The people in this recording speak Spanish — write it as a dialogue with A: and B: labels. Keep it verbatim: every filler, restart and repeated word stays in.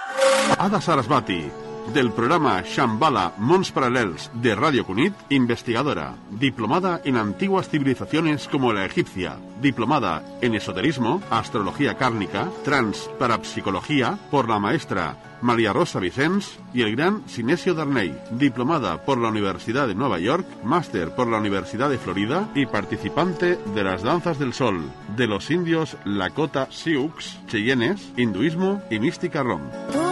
A: Ada Sarasvati, del programa Shambhala Mons Paral·lels de Radio Cunit, investigadora, diplomada en antiguas civilizaciones como la egipcia, diplomada en esoterismo, astrología kármica, transparapsicología por la maestra María Rosa Vicens y el gran Sinesio Darney, diplomada por la Universidad de Nueva York, máster por la Universidad de Florida y participante de las danzas del sol, de los indios Lakota Sioux, Cheyennes, hinduismo y mística rom.